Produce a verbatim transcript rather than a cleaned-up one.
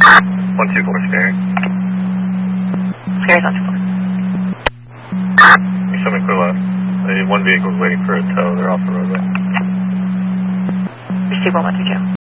one two four Scary. Scary's on two four. You show me clear left. Uh, one vehicle's waiting for a tow. They're off the roadway. Receive one one two two.